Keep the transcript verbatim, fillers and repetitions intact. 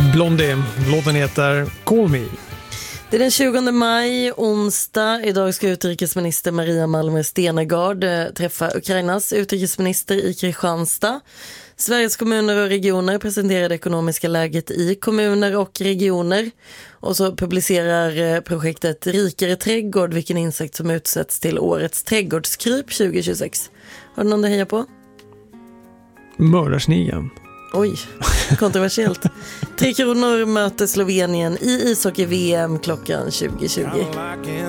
Blondie, låten heter Call Me. Det är den tjugonde maj, onsdag. Idag ska utrikesminister Maria Malmer Stenergard träffa Ukrainas utrikesminister i Kristianstad. Sveriges kommuner och regioner presenterar det ekonomiska läget i kommuner och regioner. Och så publicerar projektet Rikare trädgård vilken insekt som utsätts till årets trädgårdskryp tjugo tjugosex. Har du någon att heja på? Mördarsnigen. Oj, kontroversiellt. Tre Kronor möter Slovenien i ishockey-V M klockan tjugo tjugo.